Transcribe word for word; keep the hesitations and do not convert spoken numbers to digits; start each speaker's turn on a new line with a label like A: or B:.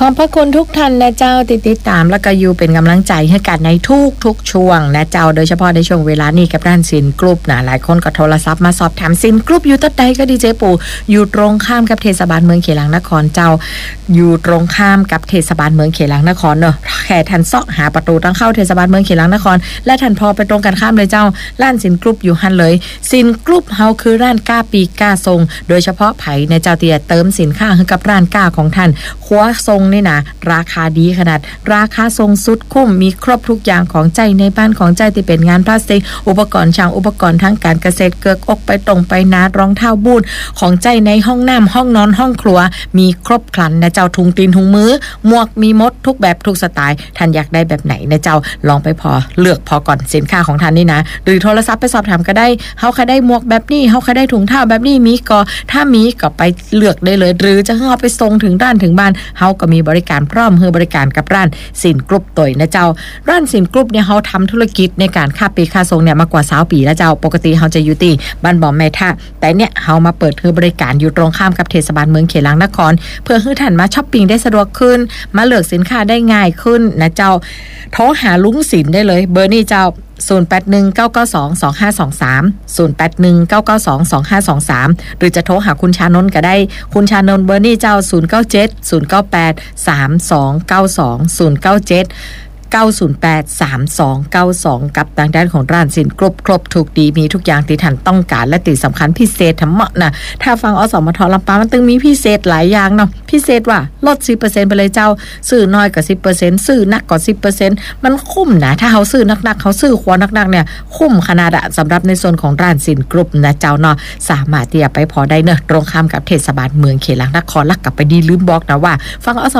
A: ขอบพระคุณทุกท่านนะเจ้าติดติดตามแล้วก็อยู่เป็นกำลังใจให้กันในทุกทุกช่วงนะเจ้าโดยเฉพาะในช่วงเวลานี้กับร้านสินกรุ๊ปนะหลายคนก็โทรศัพท์มาสอบถามสินกรุ๊ปอยู่ตัดใดก็ดีเจปู่อยู่ตรงข้ามกับเทศบาลเมืองเขลังนครเจ้าอยู่ตรงข้ามกับเทศบาลเมืองเขลังนครเนอะแค่ทันเสาะหาประตูทางเข้าเทศบาลเมืองเขลังนครและทันพอไปตรงกันข้ามเลยเจ้าร้านสินกรุ๊ปอยู่หันเลยสินกรุ๊ปเฮาคือร้านก้าปีก้าทรงโดยเฉพาะไผในเจ้าเตียเติมสินค้าให้กับร้านก้าของท่านครัวทรงนี่นะราคาดีขนาดราคาทรงสุดคุ้มมีครบทุกอย่างของใจในบ้านของใจที่เป็นงานพลาสติกอุปกรณ์ช่างอุปกรณ์ทางการเกษตรเกือกอกไปตรงไปนารองเท้าบูทของใจในห้องน้ำห้องนอนห้องครัวมีครบครันนะเจ้าถุงตีนถุงมือหมวกมีหมดทุกแบบทุกสไตล์ท่านอยากได้แบบไหนนะเจ้าลองไปพอเลือกพอก่อนสินค้าของท่านนี่นะหรือโทรศัพท์ไปสอบถามก็ได้เฮาใครได้หมวกแบบนี้เฮาใครได้ถุงเท้าแบบนี้มีก็ถ้ามีก็ไปเลือกได้เลยหรือจะให้เฮาไปส่งถึงร้านถึงบ้านเฮาก็มีบริการพร้อมให้บริการกับร้านสินกรุ๊ปตัวนะเจ้าร้านสินกรุ๊ปเนี่ยเฮาทำธุรกิจในการค่าปีค่าส่งเนี่ยมากว่ายี่สิบปีแล้วเจ้าปกติเฮาจะอยู่ที่บ้านบ่อแม่ท่าแต่เนี่ยเฮามาเปิดให้บริการอยู่ตรงข้ามกับเทศบาลเมืองเขลังนครเพื่อให้ท่านมาช้อปปิ้งได้สะดวกขึ้นมาเลือกสินค้าได้ง่ายขึ้นนะเจ้าโทรหาลุงสินได้เลยเบอร์นี้เจ้าศูนย์ แปด หนึ่ง เก้า เก้า สอง สอง ห้า สอง สาม ศูนย์ แปด หนึ่ง เก้า เก้า สอง สอง ห้า สอง สามหรือจะโทรหาคุณชานนท์ก็ได้คุณชานนท์เบอร์นี้เจ้าศูนย์ เก้า เจ็ด ศูนย์ เก้า แปด สาม สอง เก้า สอง ศูนย์ เก้า เจ็ด เก้า ศูนย์ แปด สาม สอง เก้า สองกับทางด้านของร้านสินกรุ๊ปครบถูกดีมีทุกอย่างที่ท่านต้องการและที่สำคัญพิเศษทั้งหมดนะถ้าฟังอสมทลำปางมันตึงมีพิเศษหลายอย่างเนาะพิเศษว่าลด สิบเปอร์เซ็นต์ ไปเลยเจ้าซื้อน้อยก็ สิบเปอร์เซ็นต์ ซื้อหนักก็ สิบเปอร์เซ็นต์ มันคุ้มนะถ้าเฮาซื้อหนักๆเฮาซื้อขวหนักๆเนี่ยคุ้มขนาดอะสำหรับในส่วนของร้านสินกรุ๊ปนะเจ้าเนาะสามารถที่จะไปพอได้เนอะตรงข้ามกับเทศบาลเมืองเขลังนครลักกลับไปดีลืมบอกนะว่าฟังอส